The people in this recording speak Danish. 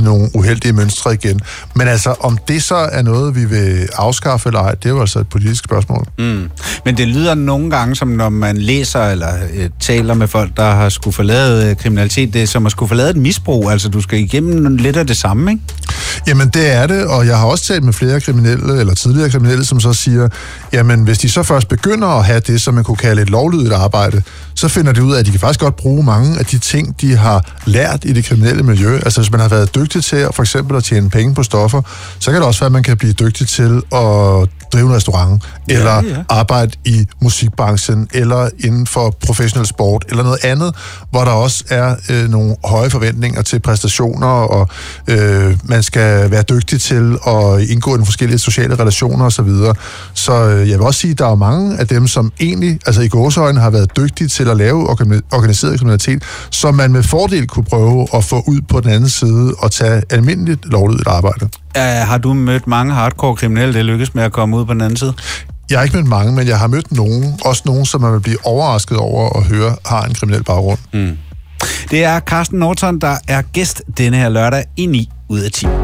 nogle uheldige mønstre igen. Men altså, om det så er noget, vi vil afskaffe eller ej, det er jo altså et politisk spørgsmål. Men det lyder nogle gange, som når man læser eller taler med folk, der har skulle forlade kriminalitet, det er som at skulle forlade et misbrug. Altså, du skal igennem lidt af det samme, ikke? Jamen, det er det, og jeg har også talt med flere kriminelle, eller tidligere kriminelle, som så siger, jamen, hvis de så først begynder at have det, som man kunne kalde et lovlydigt arbejde, så finder de ud af, at de kan faktisk godt bruge mange af de ting, de har lært i det kriminelle miljø. Altså, hvis man har været dygtig til for eksempel at tjene penge på stoffer, så kan det også være, at man kan blive dygtig til at drive en restaurant, eller arbejde i musikbranchen, eller inden for professionel sport, eller noget andet, hvor der også er nogle høje forventninger til præstationer, og man skal være dygtig til at indgå i nogle forskellige sociale relationer osv. Så jeg vil også sige, at der er mange af dem, som egentlig, altså i gåseøjne, har været dygtige til at lave organiseret kriminalitet, som man med fordel kunne prøve at få ud på den anden side og tage almindeligt lovlydigt arbejde. Har du mødt mange hardcore kriminelle, det lykkes med at komme ud på den anden side? Jeg har ikke mødt mange, men jeg har mødt nogen, også nogen, som man vil blive overrasket over at høre, har en kriminel baggrund. Det er Carsten Norton, der er gæst denne her lørdag i 9 ud af 10.